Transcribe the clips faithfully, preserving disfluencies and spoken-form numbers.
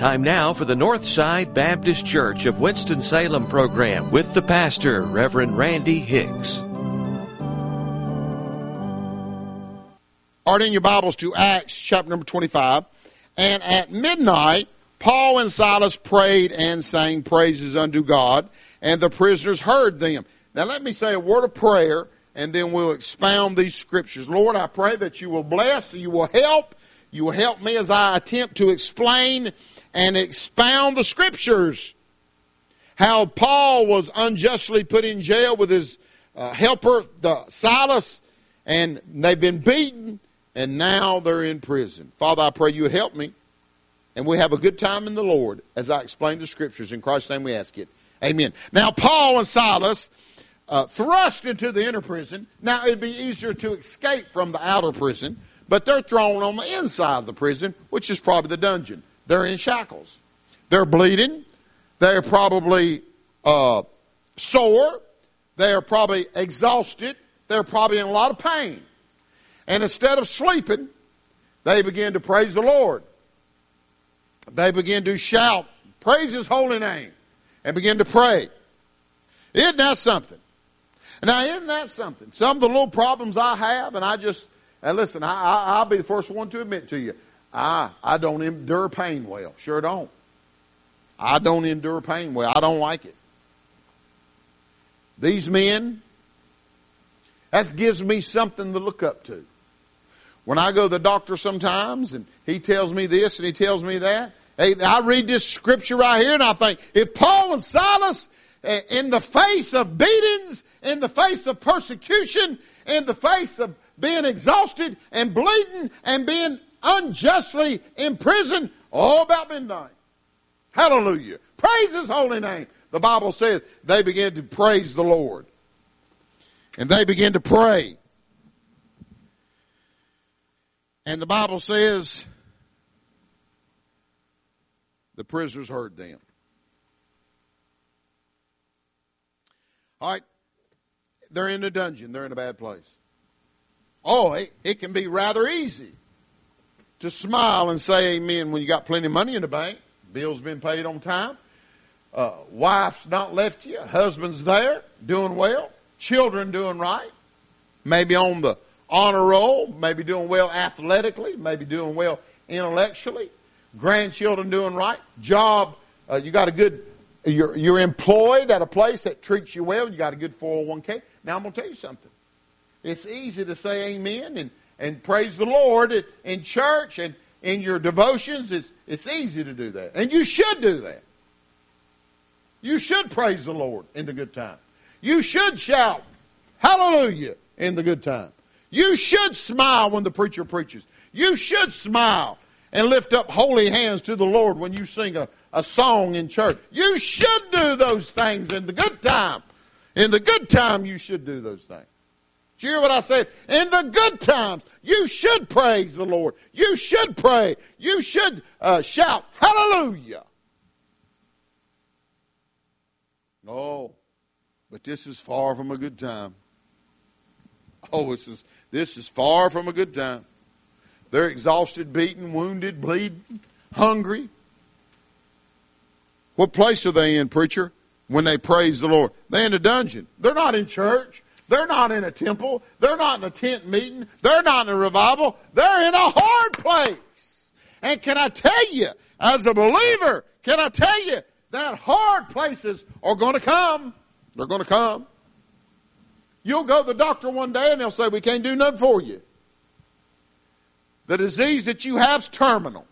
Time now for the Northside Baptist Church of Winston-Salem program with the pastor, Reverend Randy Hicks. Art in your Bibles to Acts chapter number twenty-five. And at midnight, Paul and Silas prayed and sang praises unto God, and the prisoners heard them. Now let me say a word of prayer, and then we'll expound these scriptures. Lord, I pray that you will bless, you will help, you will help me as I attempt to explain and expound the scriptures. How Paul was unjustly put in jail with his uh, helper, the Silas, and they've been beaten, and now they're in prison. Father, I pray you would help me, and we have a good time in the Lord as I explain the scriptures. In Christ's name we ask it. Amen. Now, Paul and Silas uh, thrust into the inner prison. Now, it'd be easier to escape from the outer prison, but they're thrown on the inside of the prison, which is probably the dungeon. They're in shackles. They're bleeding. They're probably uh, sore. They're probably exhausted. They're probably in a lot of pain. And instead of sleeping, they begin to praise the Lord. They begin to shout, praise His holy name, and begin to pray. Isn't that something? Now, isn't that something? Some of the little problems I have, and I just, and listen, I, I, I'll be the first one to admit to you, I, I don't endure pain well. Sure don't. I don't endure pain well. I don't like it. These men, that gives me something to look up to. When I go to the doctor sometimes, and he tells me this and he tells me that, hey, I read this scripture right here, and I think, if Paul and Silas, in the face of beatings, in the face of persecution, in the face of being exhausted and bleeding and being unjustly imprisoned, all about midnight. Hallelujah. Praise His holy name. The Bible says they began to praise the Lord. And they began to pray. And the Bible says the prisoners heard them. All right. They're in a dungeon. They're in a bad place. Oh, it, it can be rather easy to smile and say amen when you got plenty of money in the bank. Bills been paid on time. Uh, wife's not left you. Husband's there, doing well. Children doing right. Maybe on the honor roll. Maybe doing well athletically. Maybe doing well intellectually. Grandchildren doing right. Job, uh, you got a good, you're, you're employed at a place that treats you well. You got a good four oh one k. Now I'm going to tell you something. It's easy to say amen and, and praise the Lord in, in church and in your devotions. It's, it's easy to do that. And you should do that. You should praise the Lord in the good time. You should shout hallelujah in the good time. You should smile when the preacher preaches. You should smile and lift up holy hands to the Lord when you sing a, a song in church. You should do those things in the good time. In the good time, you should do those things. Did you hear what I said? In the good times, you should praise the Lord. You should pray. You should uh, shout hallelujah. No, but this is far from a good time. Oh, this is this is far from a good time. They're exhausted, beaten, wounded, bleeding, hungry. What place are they in, preacher, when they praise the Lord? They're in a dungeon. They're not in church. They're not in a temple. They're not in a tent meeting. They're not in a revival. They're in a hard place. And can I tell you, as a believer, can I tell you that hard places are going to come? They're going to come. You'll go to the doctor one day and they'll say, we can't do nothing for you. The disease that you have is terminal.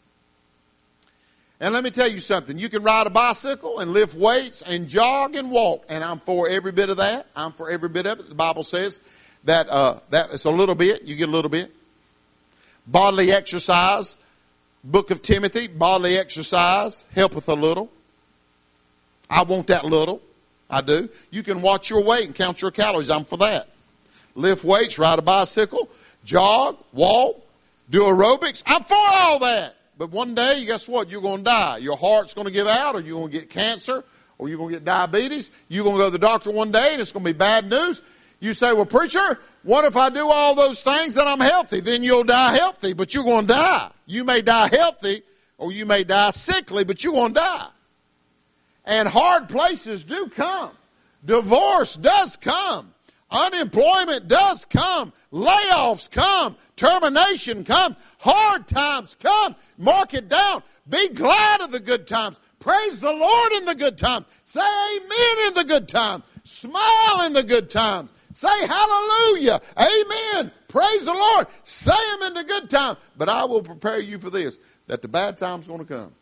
And let me tell you something. You can ride a bicycle and lift weights and jog and walk. And I'm for every bit of that. I'm for every bit of it. The Bible says that uh, that it's a little bit. You get a little bit. Bodily exercise. Book of Timothy. Bodily exercise helpeth a little. I want that little. I do. You can watch your weight and count your calories. I'm for that. Lift weights, ride a bicycle, jog, walk, do aerobics. I'm for all that. But one day, guess what? You're going to die. Your heart's going to give out, or you're going to get cancer, or you're going to get diabetes. You're going to go to the doctor one day, and it's going to be bad news. You say, well, preacher, what if I do all those things and I'm healthy? Then you'll die healthy, but you're going to die. You may die healthy, or you may die sickly, but you're going to die. And hard places do come. Divorce does come. Unemployment does come. Layoffs come. Termination comes. Hard times come. Mark it down. Be glad of the good times. Praise the Lord in the good times. Say amen in the good times. Smile in the good times. Say hallelujah. Amen. Praise the Lord. Say them in the good time. But I will prepare you for this, that the bad time's going to come.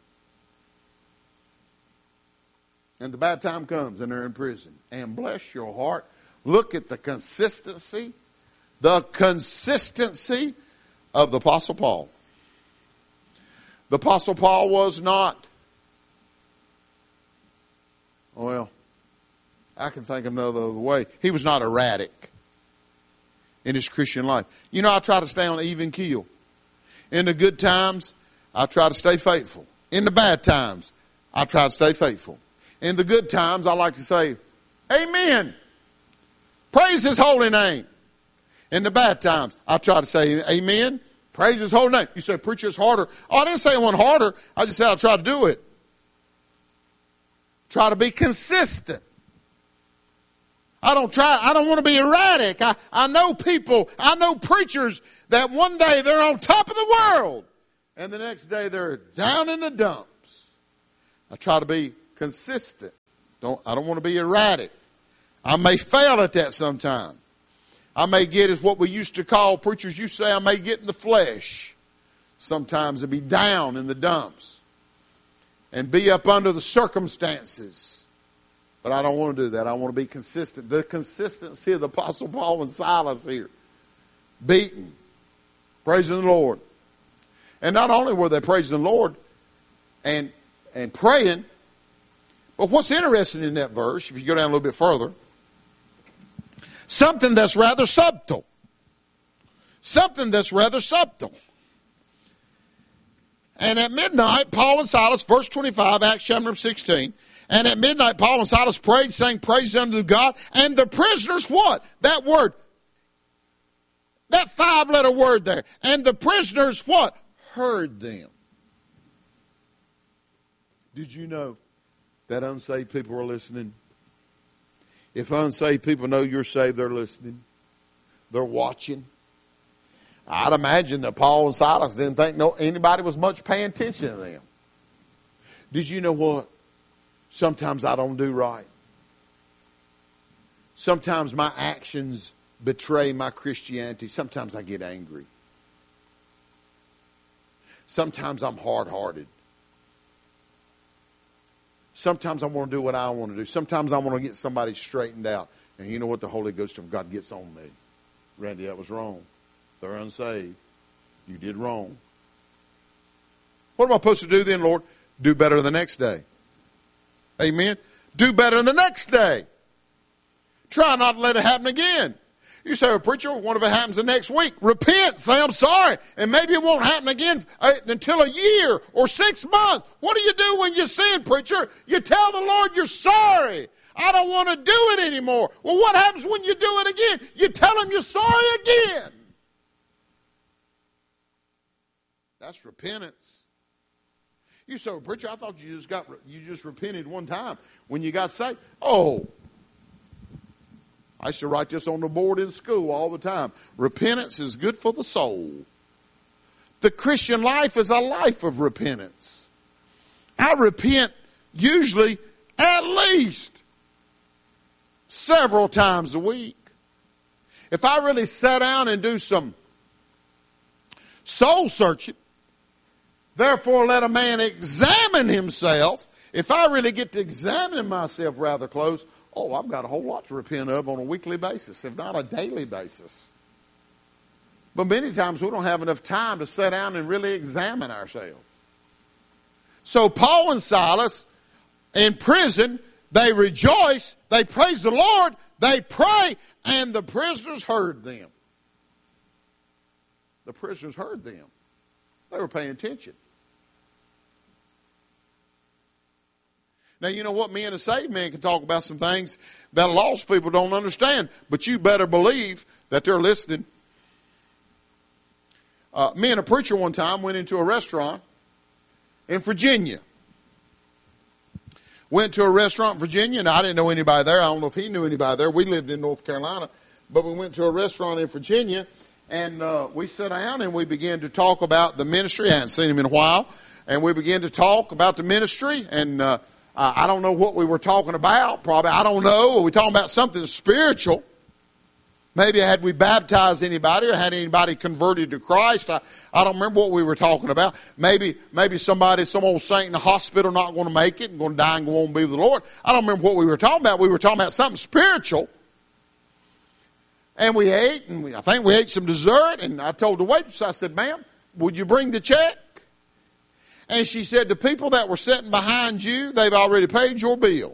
And the bad time comes and they're in prison. And bless your heart, look at the consistency, the consistency of the Apostle Paul. The Apostle Paul was not, well, I can think of another way. He was not erratic in his Christian life. You know, I try to stay on an even keel. In the good times, I try to stay faithful. In the bad times, I try to stay faithful. In the good times, I like to say, amen. Praise his holy name. In the bad times, I try to say, amen. Praise his holy name. You say, preacher, it's harder. Oh, I didn't say it wasn't harder. I just said I'll try to do it. Try to be consistent. I don't try, I don't want to be erratic. I, I know people, I know preachers that one day they're on top of the world and the next day they're down in the dumps. I try to be consistent. Don't, I don't want to be erratic. I may fail at that sometime. I may get, as what we used to call, preachers used to say, I may get in the flesh sometimes and be down in the dumps and be up under the circumstances. But I don't want to do that. I want to be consistent. The consistency of the Apostle Paul and Silas here. Beaten. Praising the Lord. And not only were they praising the Lord and, and praying, but what's interesting in that verse, if you go down a little bit further, something that's rather subtle. Something that's rather subtle. And at midnight, Paul and Silas, verse twenty-five, Acts chapter sixteen, and at midnight, Paul and Silas prayed, saying, praise unto God. And the prisoners, what? That word. That five-letter word there. And the prisoners, what? Heard them. Did you know that unsaved people are listening? If unsaved people know you're saved, they're listening. They're watching. I'd imagine that Paul and Silas didn't think no anybody was much paying attention to them. Did you know what? Sometimes I don't do right. Sometimes my actions betray my Christianity. Sometimes I get angry. Sometimes I'm hard-hearted. Sometimes I want to do what I want to do. Sometimes I want to get somebody straightened out. And you know what? The Holy Ghost of God gets on me. Randy, that was wrong. They're unsaved. You did wrong. What am I supposed to do then, Lord? Do better the next day. Amen. Do better the next day. Try not to let it happen again. You say, well, preacher, what if it happens the next week? Repent. Say, I'm sorry. And maybe it won't happen again uh, until a year or six months. What do you do when you sin, preacher? You tell the Lord you're sorry. I don't want to do it anymore. Well, what happens when you do it again? You tell him you're sorry again. That's repentance. You say, well, preacher, I thought you just got you just repented one time when you got saved. Oh, I used to write this on the board in school all the time. Repentance is good for the soul. The Christian life is a life of repentance. I repent usually at least several times a week. If I really sit down and do some soul searching, therefore let a man examine himself. If I really get to examine myself rather close, oh, I've got a whole lot to repent of on a weekly basis, if not a daily basis. But many times we don't have enough time to sit down and really examine ourselves. So Paul and Silas in prison, they rejoice, they praise the Lord, they pray, and the prisoners heard them. The prisoners heard them. They were paying attention. Now, you know what? Me and a saved man can talk about some things that lost people don't understand. But you better believe that they're listening. Uh, me and a preacher one time went into a restaurant in Virginia. Went to a restaurant in Virginia, and I didn't know anybody there. I don't know if he knew anybody there. We lived in North Carolina. But we went to a restaurant in Virginia, and uh, we sat down, and we began to talk about the ministry. I hadn't seen him in a while. And we began to talk about the ministry, and uh, I don't know what we were talking about. Probably, I don't know. Were we talking about something spiritual? Maybe had we baptized anybody or had anybody converted to Christ. I, I don't remember what we were talking about. Maybe maybe somebody, some old saint in the hospital not going to make it and going to die and go on and be with the Lord. I don't remember what we were talking about. We were talking about something spiritual. And we ate, and we, I think we ate some dessert, and I told the waitress, I said, ma'am, would you bring the check? And she said, the people that were sitting behind you, they've already paid your bill.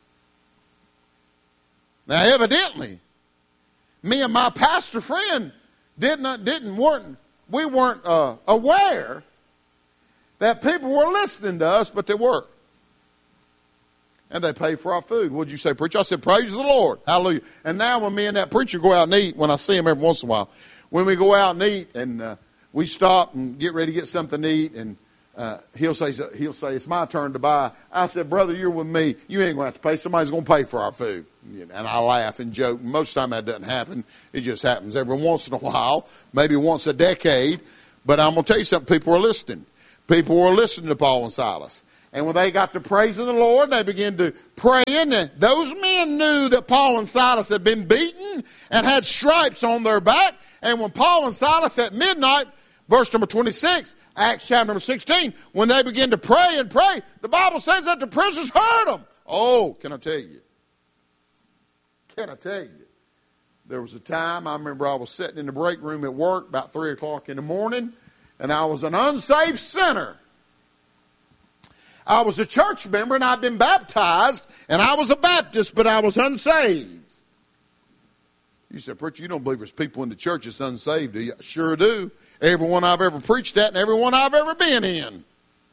Now, evidently, me and my pastor friend didn't, didn't weren't, we weren't uh, aware that people were listening to us, but they were. And they paid for our food. What'd you say, preacher? I said, praise the Lord. Hallelujah. And now when me and that preacher go out and eat, when I see him every once in a while, when we go out and eat and uh, we stop and get ready to get something to eat, and uh, he'll say, he'll say, it's my turn to buy. I said, brother, you're with me. You ain't going to have to pay. Somebody's going to pay for our food. And I laugh and joke. Most of the time that doesn't happen. It just happens every once in a while, maybe once a decade. But I'm going to tell you something. People are listening. People were listening to Paul and Silas. And when they got to praising the Lord, they began to pray. And those men knew that Paul and Silas had been beaten and had stripes on their back. And when Paul and Silas at midnight, verse number twenty-six, Acts chapter number sixteen, when they began to pray and pray, the Bible says that the prisoners heard them. Oh, can I tell you? Can I tell you? There was a time, I remember I was sitting in the break room at work about three o'clock in the morning, and I was an unsaved sinner. I was a church member, and I'd been baptized, and I was a Baptist, but I was unsaved. You said, preacher, you don't believe there's people in the church that's unsaved, do you? I sure do. Everyone I've ever preached at and everyone I've ever been in.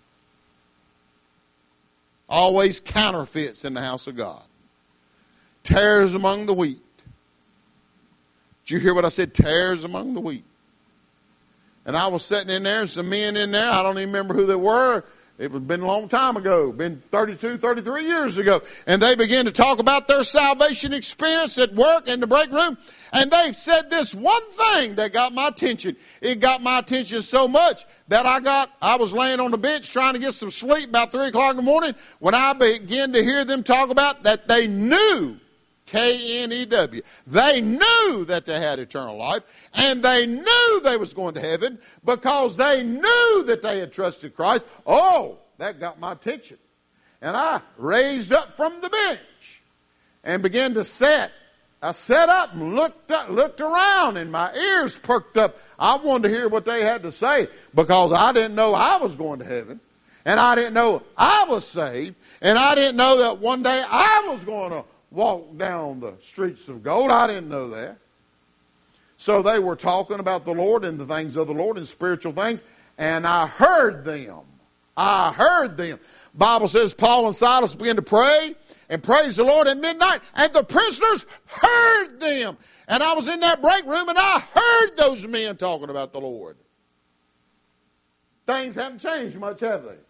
Always counterfeits in the house of God. Tares among the wheat. Did you hear what I said? Tares among the wheat. And I was sitting in there, and some men in there, I don't even remember who they were. It had been a long time ago, been thirty-two, thirty-three years ago. And they began to talk about their salvation experience at work in the break room. And they said this one thing that got my attention. It got my attention so much that I got, I was laying on the bench trying to get some sleep about three o'clock in the morning when I began to hear them talk about that they knew, K N E W, they knew that they had eternal life, and they knew they was going to heaven because they knew that they had trusted Christ. Oh, that got my attention. And I raised up from the bench and began to sit. I sat up and looked up, looked around, and my ears perked up. I wanted to hear what they had to say because I didn't know I was going to heaven, and I didn't know I was saved, and I didn't know that one day I was going to walk down the streets of gold. I didn't know that. So they were talking about the Lord and the things of the Lord and spiritual things, and I heard them. I heard them. Bible says Paul and Silas began to pray and praise the Lord at midnight, and the prisoners heard them. And I was in that break room, and I heard those men talking about the Lord. Things haven't changed much, have they?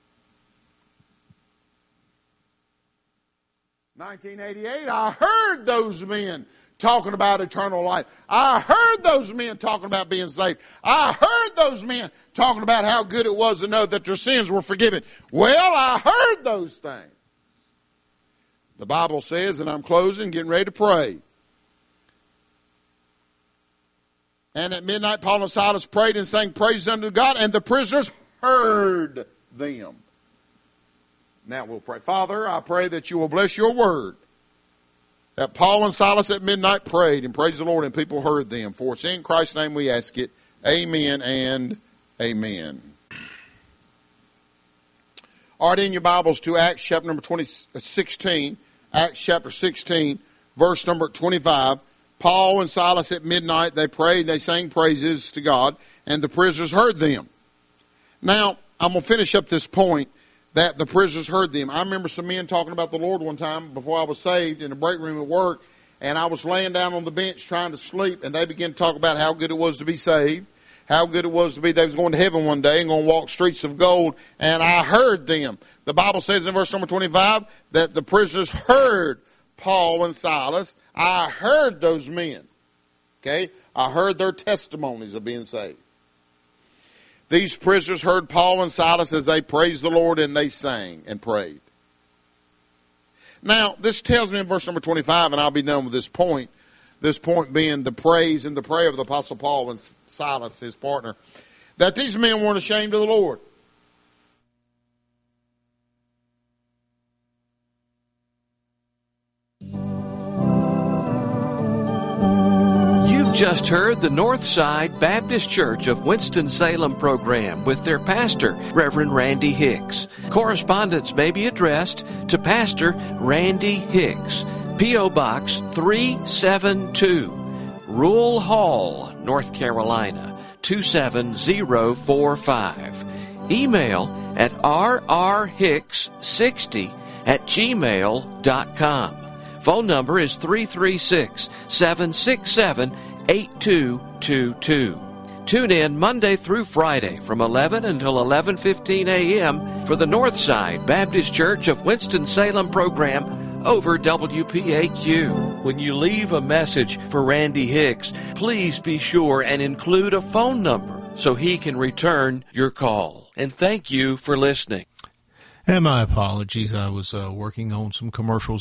nineteen eighty-eight, I heard those men talking about eternal life. I heard those men talking about being saved. I heard those men talking about how good it was to know that their sins were forgiven. Well, I heard those things. The Bible says, and I'm closing, getting ready to pray. And at midnight, Paul and Silas prayed and sang praises unto God, and the prisoners heard them. Now we'll pray. Father, I pray that you will bless your word. That Paul and Silas at midnight prayed and praised the Lord, and people heard them. For it's in Christ's name we ask it. Amen and amen. All right, in your Bibles to Acts chapter number twenty, sixteen. Acts chapter sixteen, verse number twenty-five. Paul and Silas at midnight, they prayed and they sang praises to God, and the prisoners heard them. Now, I'm going to finish up this point that the prisoners heard them. I remember some men talking about the Lord one time before I was saved in the break room at work, and I was laying down on the bench trying to sleep, and they began to talk about how good it was to be saved. how good it was to be they was going to heaven one day and going to walk streets of gold, and I heard them. The Bible says in verse number twenty-five that the prisoners heard Paul and Silas. I heard those men. Okay? I heard their testimonies of being saved. These prisoners heard Paul and Silas as they praised the Lord, and they sang and prayed. Now, this tells me in verse number twenty-five, and I'll be done with this point, this point being the praise and the prayer of the Apostle Paul and Silas, his partner, that these men weren't ashamed of the Lord. You've just heard the Northside Baptist Church of Winston-Salem program with their pastor, Reverend Randy Hicks. Correspondence may be addressed to Pastor Randy Hicks, P O. Box three seventy-two, Rule Hall, North Carolina, two seven zero four five. Email at r r hicks sixty at gmail dot com. Phone number is three three six, seven six seven, eight two two two. Tune in Monday through Friday from eleven until eleven fifteen a.m. for the Northside Baptist Church of Winston-Salem program over W P A Q. When you leave a message for Randy Hicks, please be sure and include a phone number so he can return your call. And thank you for listening. And my apologies. I was uh, working on some commercials